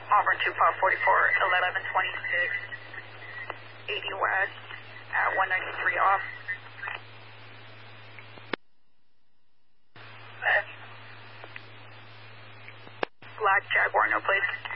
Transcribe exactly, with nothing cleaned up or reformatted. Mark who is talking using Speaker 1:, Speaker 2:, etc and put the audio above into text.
Speaker 1: Auburn two five forty-four, eleven twenty-six, eighty west at one ninety-three off. Black Jaguar, no place.